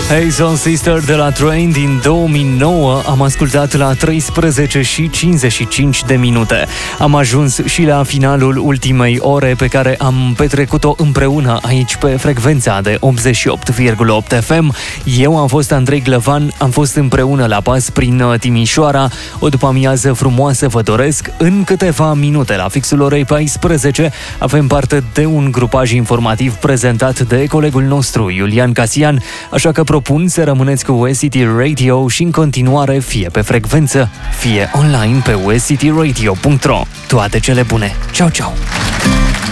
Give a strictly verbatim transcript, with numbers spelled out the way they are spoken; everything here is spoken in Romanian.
Hey Soul Sister de la Train din două mii nouă am ascultat la treisprezece și cincizeci și cinci de minute. Am ajuns și la finalul ultimei ore pe care am petrecut-o împreună aici pe frecvența de optzeci și opt virgulă opt F M. Eu am fost Andrei Glăvan, am fost împreună la pas prin Timișoara. O după-amiază frumoasă vă doresc. În câteva minute, la fixul orei paisprezece, avem parte de un grupaj informativ prezentat de colegul nostru, Iulian Casian, așa că propun să rămâneți cu U S C T Radio și în continuare fie pe frecvență, fie online pe u s c t radio punct r o. Toate cele bune! Ciao, ciao!